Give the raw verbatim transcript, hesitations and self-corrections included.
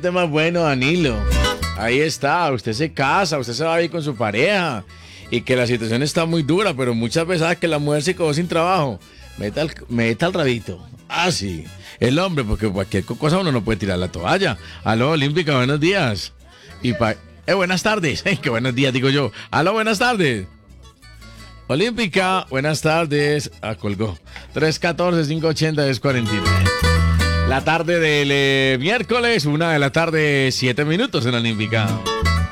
tema bueno, Danilo. Ahí está, usted se casa, usted se va a ir con su pareja y que la situación está muy dura, pero muchas veces sabe que la mujer se quedó sin trabajo. Meta el, meta el rabito. Ah, sí. El hombre, porque cualquier cosa uno no puede tirar la toalla. Aló, Olímpica, buenos días. Y pa eh, buenas tardes. Eh, qué buenos días, digo yo. Aló, buenas tardes. Olímpica, buenas tardes. Ah, colgó. tres uno cuatro, cinco ocho cero, diez cuarenta y nueve. La tarde del eh, miércoles, una de la tarde, siete minutos en Olímpica.